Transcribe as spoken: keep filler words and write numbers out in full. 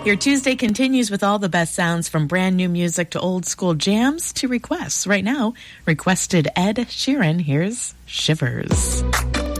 Your Tuesday continues with all the best sounds from brand new music to old school jams to requests. Right now, requested Ed Sheeran. Here's Shivers.